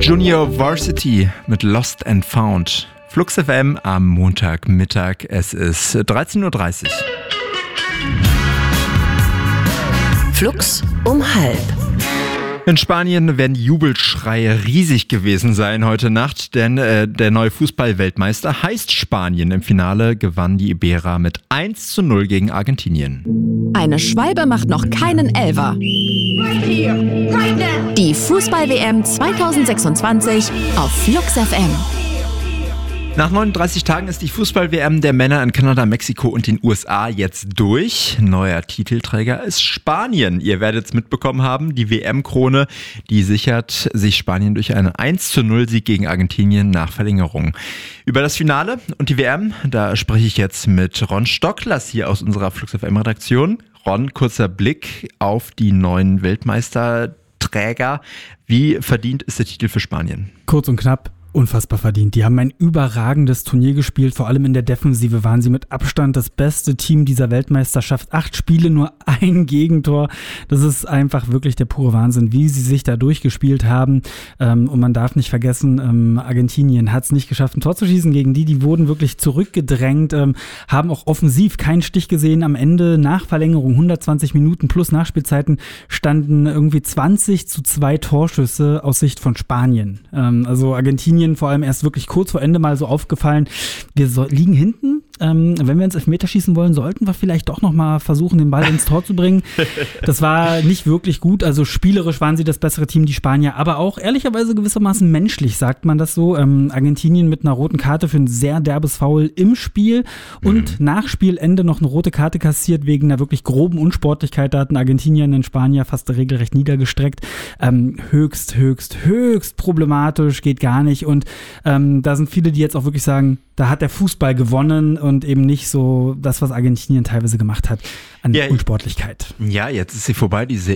Junior Varsity mit Lost and Found. Flux FM am Montagmittag. Es ist 13.30 Uhr. Flux um halb. In Spanien werden die Jubelschreie riesig gewesen sein heute Nacht, denn der neue Fußball-Weltmeister heißt Spanien. Im Finale gewann die Iberer mit 1:0 gegen Argentinien. Eine Schwalbe macht noch keinen Elfer. Die Fußball-WM 2026 auf Flux FM. Nach 39 Tagen ist die Fußball-WM der Männer in Kanada, Mexiko und den USA jetzt durch. Neuer Titelträger ist Spanien. Ihr werdet es mitbekommen haben, die WM-Krone, die sichert sich Spanien durch einen 1:0 Sieg gegen Argentinien nach Verlängerung. Über das Finale und die WM, da spreche ich jetzt mit Ron Stocklers hier aus unserer Flux FM-Redaktion. Ron, kurzer Blick auf die neuen Weltmeisterträger. Wie verdient ist der Titel für Spanien? Kurz und knapp. Unfassbar verdient. Die haben ein überragendes Turnier gespielt. Vor allem in der Defensive waren sie mit Abstand das beste Team dieser Weltmeisterschaft. 8 Spiele, nur ein Gegentor. Das ist einfach wirklich der pure Wahnsinn, wie sie sich da durchgespielt haben. Und man darf nicht vergessen, Argentinien hat es nicht geschafft, ein Tor zu schießen gegen die. Die wurden wirklich zurückgedrängt, haben auch offensiv keinen Stich gesehen. Am Ende nach Verlängerung 120 Minuten plus Nachspielzeiten standen irgendwie 20:2 Torschüsse aus Sicht von Spanien. Also Argentinien vor allem erst wirklich kurz vor Ende mal so aufgefallen, wir liegen hinten. Wenn wir ins Elfmeter schießen wollen, sollten wir vielleicht doch nochmal versuchen, den Ball ins Tor zu bringen. Das war nicht wirklich gut, also spielerisch waren sie das bessere Team, die Spanier, aber auch ehrlicherweise gewissermaßen menschlich, sagt man das so. Argentinien mit einer roten Karte für ein sehr derbes Foul im Spiel und nach Spielende noch eine rote Karte kassiert wegen einer wirklich groben Unsportlichkeit. Da hatten Argentinier und Spanier fast regelrecht niedergestreckt. Höchst problematisch, geht gar nicht. Und da sind viele, die jetzt auch wirklich sagen, da hat der Fußball gewonnen und eben nicht so das, was Argentinien teilweise gemacht hat an Unsportlichkeit. Ja, jetzt ist sie vorbei, diese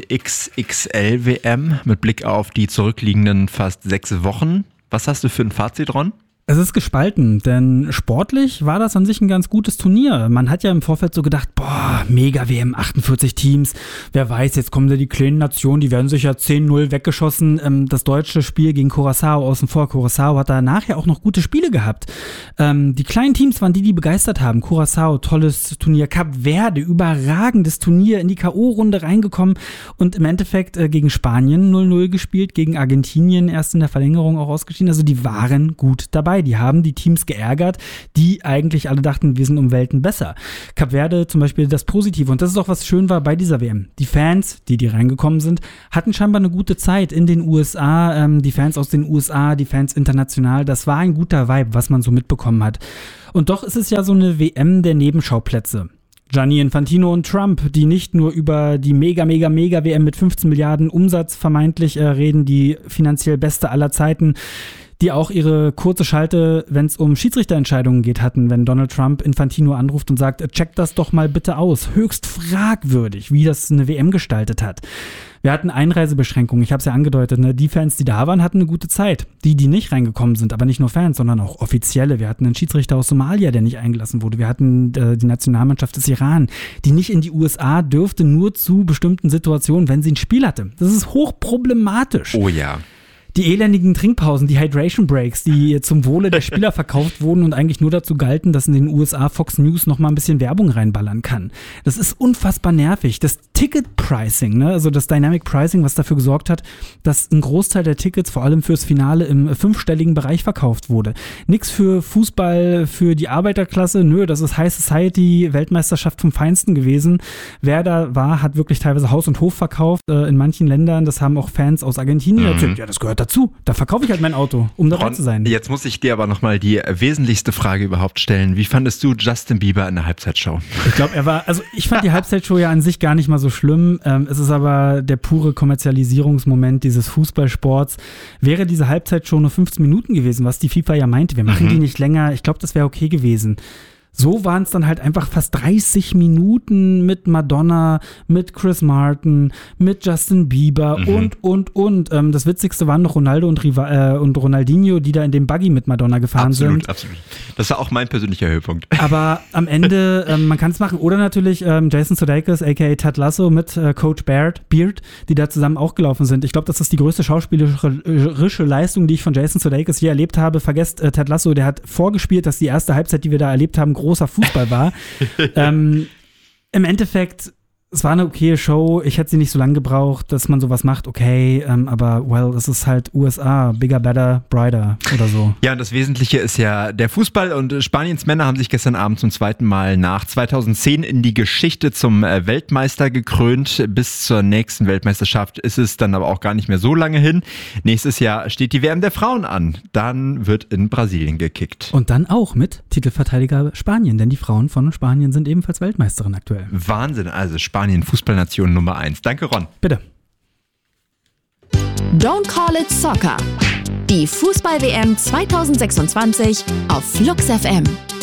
XXL-WM mit Blick auf die zurückliegenden fast 6 Wochen. Was hast du für ein Fazit, Ron? Es ist gespalten, denn sportlich war das an sich ein ganz gutes Turnier. Man hat ja im Vorfeld so gedacht, mega WM, 48 Teams, wer weiß, jetzt kommen da die kleinen Nationen, die werden sicher 10:0 weggeschossen. Das deutsche Spiel gegen Curaçao außen vor. Curaçao hat da nachher auch noch gute Spiele gehabt. Die kleinen Teams waren die begeistert haben. Curaçao, tolles Turnier. Kap Verde, überragendes Turnier, in die K.O.-Runde reingekommen und im Endeffekt gegen Spanien 0:0 gespielt, gegen Argentinien erst in der Verlängerung auch ausgeschieden. Also die waren gut dabei. Die haben die Teams geärgert, die eigentlich alle dachten, wir sind um Welten besser. Kap Verde zum Beispiel das Positive. Und das ist auch, was schön war bei dieser WM. Die Fans, die reingekommen sind, hatten scheinbar eine gute Zeit in den USA. Die Fans aus den USA, die Fans international. Das war ein guter Vibe, was man so mitbekommen hat. Und doch ist es ja so eine WM der Nebenschauplätze. Gianni Infantino und Trump, die nicht nur über die mega WM mit 15 Milliarden Umsatz vermeintlich reden, die finanziell beste aller Zeiten, die auch ihre kurze Schalte, wenn es um Schiedsrichterentscheidungen geht, hatten, wenn Donald Trump Infantino anruft und sagt, check das doch mal bitte aus. Höchst fragwürdig, wie das eine WM gestaltet hat. Wir hatten Einreisebeschränkungen, ich habe es ja angedeutet, ne? Die Fans, die da waren, hatten eine gute Zeit. Die nicht reingekommen sind, aber nicht nur Fans, sondern auch Offizielle. Wir hatten einen Schiedsrichter aus Somalia, der nicht eingelassen wurde. Wir hatten die Nationalmannschaft des Iran, die nicht in die USA dürfte, nur zu bestimmten Situationen, wenn sie ein Spiel hatte. Das ist hochproblematisch. Oh ja. Die elendigen Trinkpausen, die Hydration Breaks, die zum Wohle der Spieler verkauft wurden und eigentlich nur dazu galten, dass in den USA Fox News noch mal ein bisschen Werbung reinballern kann. Das ist unfassbar nervig. Das Ticket-Pricing, ne? Also das Dynamic Pricing, was dafür gesorgt hat, dass ein Großteil der Tickets, vor allem fürs Finale, im 5-stelligen Bereich verkauft wurde. Nix für Fußball, für die Arbeiterklasse, das ist High Society, Weltmeisterschaft vom Feinsten gewesen. Wer da war, hat wirklich teilweise Haus und Hof verkauft. In manchen Ländern, das haben auch Fans aus Argentinien erzählt, ja, das gehört dazu. Da verkaufe ich halt mein Auto, um dabei zu sein. Jetzt muss ich dir aber nochmal die wesentlichste Frage überhaupt stellen. Wie fandest du Justin Bieber in der Halbzeitshow? Ich glaube, ich fand die Halbzeitshow ja an sich gar nicht mal so schlimm. Es ist aber der pure Kommerzialisierungsmoment dieses Fußballsports. Wäre diese Halbzeitshow nur 15 Minuten gewesen, was die FIFA ja meinte, wir machen die nicht länger, ich glaube, das wäre okay gewesen. so waren es dann halt einfach fast 30 Minuten mit Madonna, mit Chris Martin, mit Justin Bieber und. Das Witzigste waren noch Ronaldo und Ronaldinho, die da in dem Buggy mit Madonna gefahren sind. Absolut. Das war auch mein persönlicher Höhepunkt. Aber am Ende, man kann es machen. Oder natürlich Jason Sudeikis, a.k.a. Ted Lasso mit Coach Beard, die da zusammen auch gelaufen sind. Ich glaube, das ist die größte schauspielerische Leistung, die ich von Jason Sudeikis je erlebt habe. Vergesst Ted Lasso, der hat vorgespielt, dass die erste Halbzeit, die wir da erlebt haben, großer Fußball war. Im Endeffekt, es war eine okaye Show. Ich hätte sie nicht so lange gebraucht, dass man sowas macht. Okay, aber es ist halt USA. Bigger, better, brighter oder so. Ja, und das Wesentliche ist ja der Fußball. Und Spaniens Männer haben sich gestern Abend zum zweiten Mal nach 2010 in die Geschichte zum Weltmeister gekrönt. Bis zur nächsten Weltmeisterschaft ist es dann aber auch gar nicht mehr so lange hin. Nächstes Jahr steht die WM der Frauen an. Dann wird in Brasilien gekickt. Und dann auch mit Titelverteidiger Spanien. Denn die Frauen von Spanien sind ebenfalls Weltmeisterin aktuell. Wahnsinn, also Spanien, Fußballnation Nummer 1. Danke, Ron. Bitte. Don't Call It Soccer. Die Fußball-WM 2026 auf Flux FM.